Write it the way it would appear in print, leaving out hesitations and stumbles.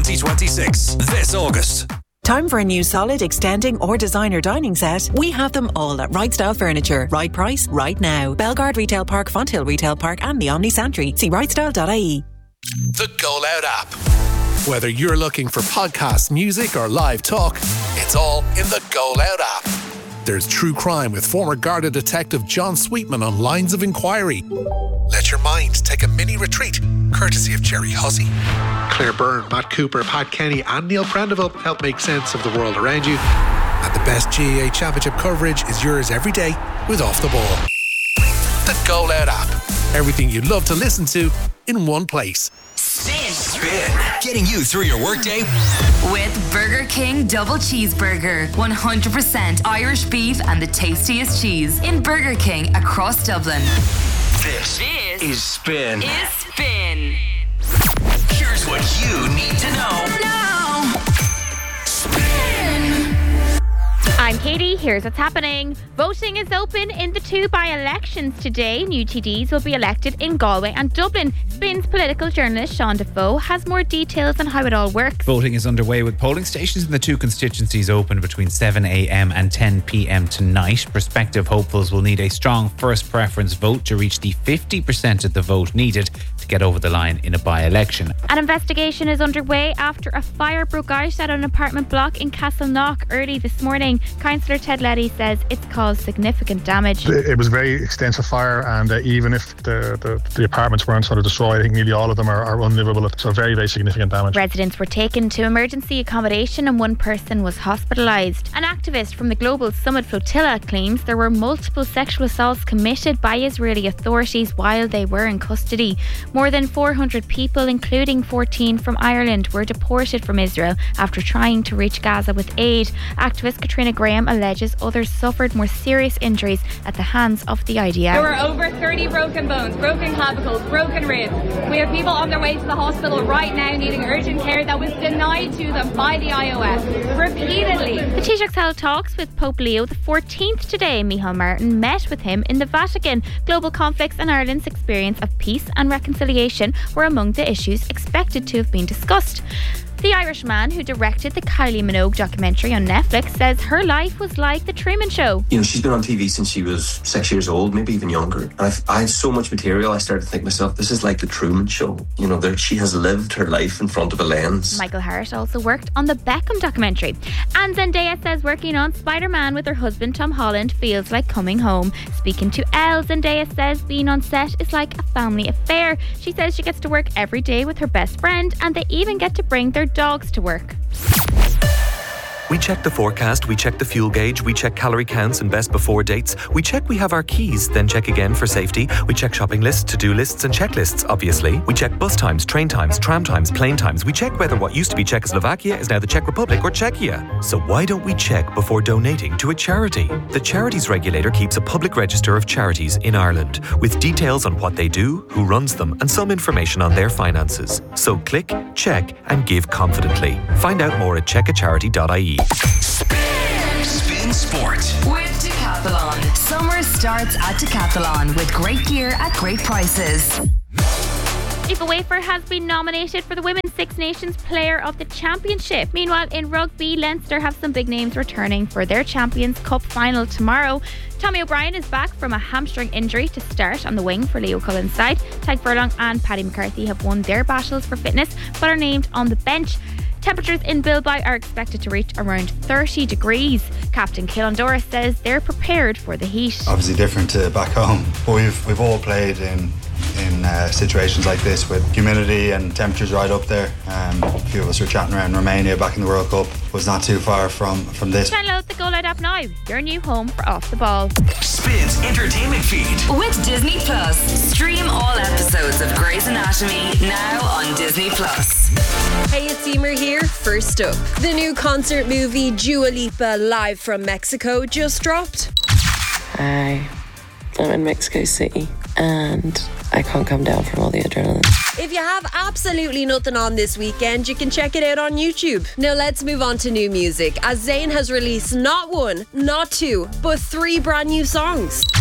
2026 this August. Time for a new solid, extending or designer dining set? We have them all at Right Style Furniture. Right price, right now. Belgard Retail Park, Fonthill Retail Park and the Omni Santry. See rightstyle.ie. The Go Loud app. Whether you're looking for podcasts, music or live talk, it's all in the Go Loud app. There's true crime with former Garda detective John Sweetman on Lines of Inquiry. Let your mind take a mini retreat, courtesy of Jerry Hussey. Claire Byrne, Matt Cooper, Pat Kenny and Neil Prendeville help make sense of the world around you. And the best GAA Championship coverage is yours every day with Off the Ball. The Go Loud app. Everything you love to listen to in one place. Spin. Getting you through your workday with Burger King Double Cheeseburger. 100% Irish beef and the tastiest cheese in Burger King across Dublin. This is Spin. Here's what you need to know. now. Spin. I'm Katie, here's what's happening. Voting is open in the two by-elections today. New TDs will be elected in Galway and Dublin. Spin's political journalist Sean Defoe has more details on how it all works. Voting is underway with polling stations in the two constituencies open between 7am and 10pm tonight. Prospective hopefuls will need a strong first preference vote to reach the 50% of the vote needed to get over the line in a by-election. An investigation is underway after a fire broke out at an apartment block in Castleknock early this morning. Councillor Ted Letty says it's caused significant damage. It was a very extensive fire, and even if the apartments weren't sort of destroyed, I think nearly all of them are unlivable. So very, very significant damage. Residents were taken to emergency accommodation and one person was hospitalised. An activist from the Global Summit Flotilla claims there were multiple sexual assaults committed by Israeli authorities while they were in custody. More than 400 people, including 14 from Ireland, were deported from Israel after trying to reach Gaza with aid. Activist Katrina Graham alleges others suffered more serious injuries at the hands of the IDF. There were over 30 broken bones, broken clavicles, broken ribs. We have people on their way to the hospital right now needing urgent care that was denied to them by the IOF repeatedly. The Taoiseach held talks with Pope Leo XIV today. Micheál Martin met with him in the Vatican. Global conflicts and Ireland's experience of peace and reconciliation were among the issues expected to have been discussed. The Irishman who directed the Kylie Minogue documentary on Netflix says her life was like The Truman Show. You know, she's been on TV since she was 6 years old, maybe even younger. And I have so much material, I started to think to myself, this is like The Truman Show. You know, she has lived her life in front of a lens. Michael Hart also worked on the Beckham documentary. And Zendaya says working on Spider-Man with her husband Tom Holland feels like coming home. Speaking to Elle, Zendaya says being on set is like a family affair. She says she gets to work every day with her best friend and they even get to bring their dogs to work. We check the forecast, we check the fuel gauge, we check calorie counts and best before dates. We check we have our keys, then check again for safety. We check shopping lists, to-do lists and checklists, obviously. We check bus times, train times, tram times, plane times. We check whether what used to be Czechoslovakia is now the Czech Republic or Czechia. So why don't we check before donating to a charity? The Charities Regulator keeps a public register of charities in Ireland with details on what they do, who runs them and some information on their finances. So click, check and give confidently. Find out more at checkacharity.ie. Spin Sport With Decathlon. Summer starts at Decathlon with great gear at great prices. Aoife Wafer has been nominated for the Women's Six Nations Player of the Championship. Meanwhile, in rugby, Leinster have some big names returning for their Champions Cup final tomorrow. Tommy O'Brien is back from a hamstring injury to start on the wing for Leo Cullen's side. Tadhg Furlong and Paddy McCarthy have won their battles for fitness but are named on the bench. Temperatures in Bilbao are expected to reach around 30 degrees. Captain Cialan Doris says they're prepared for the heat. Obviously different to back home, but we've all played in situations like this with humidity and temperatures right up there. A few of us were chatting around Romania back in the World Cup. Was not too far from this. Download the Go Loud app now, your new home for Off the Ball. Spin's entertainment feed With Disney Plus. Stream all episodes of Grey's Anatomy now on Disney Plus. Hey, it's Emer here. First up, the new concert movie Dua Lipa Live from Mexico just dropped. Hi, I'm in Mexico City and I can't come down from all the adrenaline. If you have absolutely nothing on this weekend, you can check it out on YouTube. Now let's move on to new music, as Zayn has released not one, not two, but 3 brand new songs.